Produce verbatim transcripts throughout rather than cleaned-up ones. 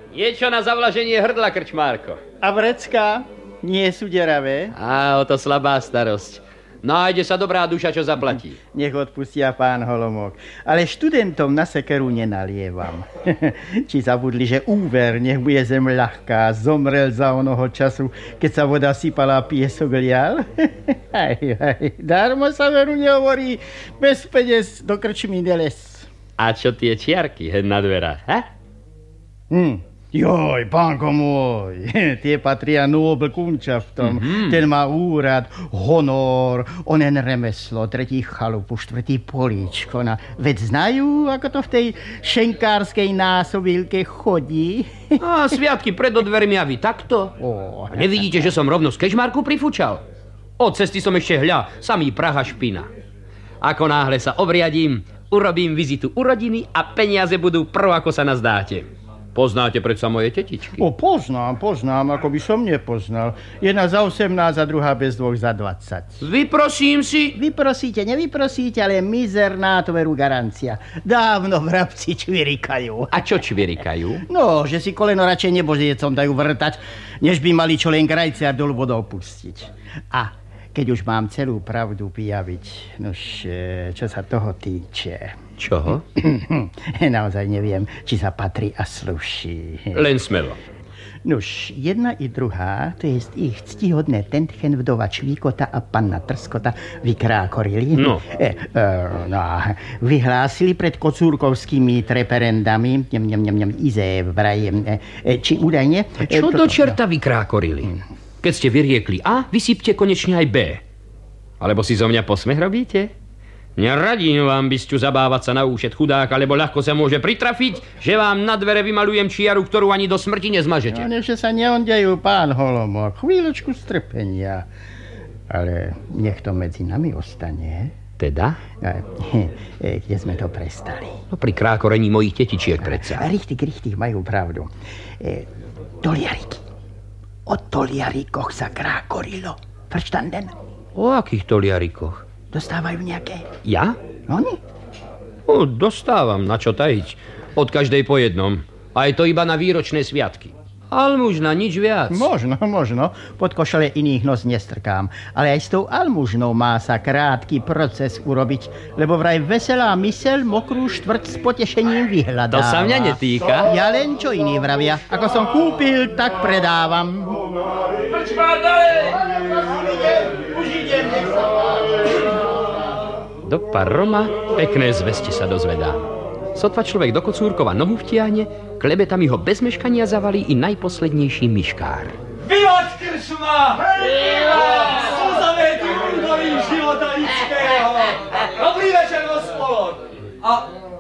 Niečo na zavlaženie hrdla, krčmárko. A vrecká? Nie sú deravé? Á, o to slabá starosť. Nájde sa dobrá duša, čo zaplatí. Nech odpustia pán Holomok. Ale študentom na sekeru nenalievam. Či zabudli, že úver, nech bude zem ľahká, zomrel za onoho času, keď sa voda sypala a piesok lial? Aj, aj, darmo sa veru nehovorí, bez peněz do krčmy neles. A čo tie čiarky hen na dverách, ha? Hm. Joj, pánko môj, tie patria Nobel Kunčaftom. Mm-hmm. Ten má úrad, honor, onen remeslo, tretí chalupu, štvrtý políčko. Na... Veď znajú, ako to v tej šenkárskej násobilke chodí? A sviatky pred dvermi a vy takto? Oh. A nevidíte, že som rovno z kežmarku prifúčal? Od cesty som ešte hľa, samý praha špina. Ako náhle sa obriadím, urobím vizitu u rodiny a peniaze budú prv, ako sa nazdáte. Poznáte predsa moje tetičky? O, poznám, poznám, ako by som nepoznal. Jedna za osemnásť a druhá bez dvoch za dvadsať. Vyprosím si... Vyprosíte, nevyprosíte, ale mizerná to veru garancia. Dávno vrabci čvirikajú. A čo čvirikajú? No, že si koleno radšej nebožiecom dajú vrtať, než by mali čo len krajciar dolu vodou pustiť. A keď už mám celú pravdu vyjaviť, nož, čo sa toho týče... Čoho? Naozaj neviem, či sa patrí a sluší. Len smelo. Nuž, jedna i druhá, to jest ich ctihodné Tentchen, vdova Čvíkota a panna Trskota vykrákorili. No. E, e, no a vyhlásili pred kocúrkovskými treperendami, nem, nem, nem, nem, ize vraj, e, či údajne... Čo e, do čerta vykrákorili? Keď ste vyriekli A, vysypte konečne aj B. Alebo si zo mňa posmech robíte? Neradím vám, bysťu, zabávať sa na účet chudáka, lebo ľahko sa môže pritrafiť, že vám na dvere vymalujem čiaru, ktorú ani do smrti nezmažete. No, nech sa neondejú, pán Holomok. Chvíľočku strpenia. Ale nech to medzi nami ostane. Teda? Kde sme to prestali? No pri krákorení mojich tetičiek predsa. Richtig, richtig, majú pravdu. E, toliariky. O toliarikoch sa krákorilo. Verstanden? O akých toliarikoch? Dostávajú nejaké? Ja? Oni? O, dostávam, na čo tajiť. Od každej po jednom. Aj to iba na výročné sviatky. Almužna, nič viac. Možno, možno. Pod košele iných nos nestrkám. Ale aj s tou almužnou má sa krátky proces urobiť, lebo vraj veselá myseľ mokrú štvrť s potešením vyhľadáva. To sa mňa netýka. Ja len čo iní vravia. Ako som kúpil, tak predávam. Krčmár dalej! Už idem, nech sa do Paroma pekné zvesti sa dozvedá. Sotva človek do kocúrkova nohu vtiahne, klebetami ho bez meškania zavalí i najposlednejší myškár. Vivat krčma! Vivat! Slzavé ty údolí života lidského! Dobrý večer, gospod! A...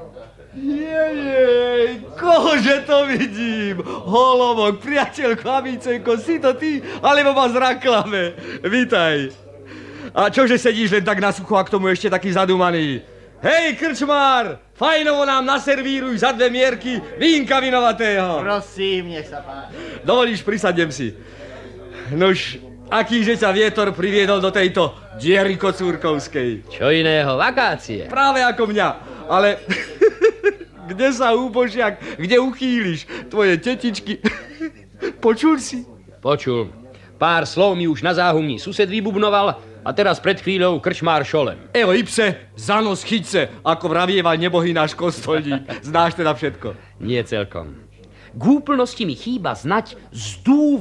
Jejej, kohože to vidím? Holomok, priateľ Chlavícenko, si to ty, alebo ma zraklame? Vítaj. A čože sedíš len tak na sucho a k tomu ešte taký zadumaný? Hej, krčmár, fajnovo nám naservíruj za dve mierky vínka vinovatého. Prosím, nech sa páči. Dovolíš, prisadnem si. Nož, akýže ťa vietor priviedol do tejto diery kocúrkovskej? Čo iného, vakácie. Práve ako mňa, ale kde sa úbožiak, kde uchýliš tvoje tetičky? Počul si? Počul. Pár slov mi už na záhumní sused vybubnoval a teraz pred chvíľou krčmár šolem. Evo ipse, za nos chyťce, ako vravieval nebohý náš kostolník. Znáš teda všetko? Nie celkom. K úplnosti mi chýba znať zdú